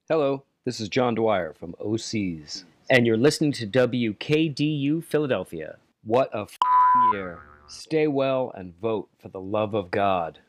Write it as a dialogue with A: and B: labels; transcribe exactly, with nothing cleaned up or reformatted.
A: Hello, this is John Dwyer from O Cs, and you're listening to W K D U Philadelphia. What a f***ing year. Stay well and vote for the love of God.